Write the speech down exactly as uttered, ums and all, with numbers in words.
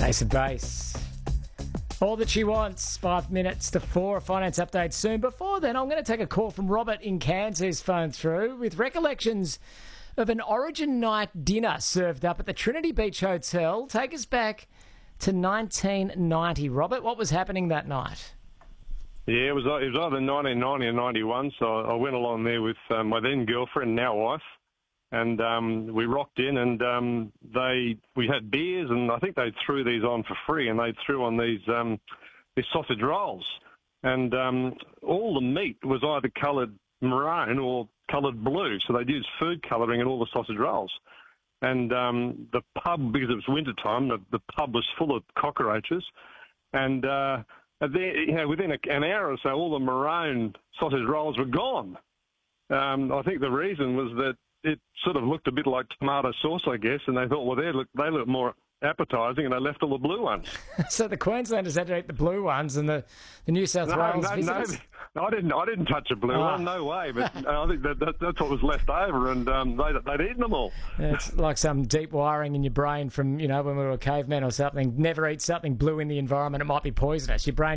Ace of Base. All that she wants. Five minutes to four. A finance update soon. Before then, I'm going to take a call from Robert in Cairns, who's phoned through with recollections of an Origin night dinner served up at the Trinity Beach Hotel. Take us back to nineteen ninety. Robert, what was happening that night? Yeah, it was it was either nineteen ninety or ninety-one, so I went along there with um, my then girlfriend, now wife, and um, we rocked in, and um, they we had beers, and I think they threw these on for free, and they threw on these um, these sausage rolls, and um, all the meat was either coloured maroon or coloured blue, so they'd used food colouring in all the sausage rolls. And um, the pub, because it was winter time, the, the pub was full of cockroaches, and uh, then, you know, within a, an hour or so, all the maroon sausage rolls were gone. Um, I think the reason was that it sort of looked a bit like tomato sauce, I guess, and they thought, well, they look they look more appetising, and they left all the blue ones. So the Queenslanders had to eat the blue ones, and the, the New South no, Wales no, visitors... no, I didn't. I didn't touch a blue Oh. one. No way. But I think that, that that's what was left over, and um, they they'd eaten them all. It's like some deep wiring in your brain from, you know, when we were cavemen or something. Never eat something blue in the environment. It might be poisonous. Your brain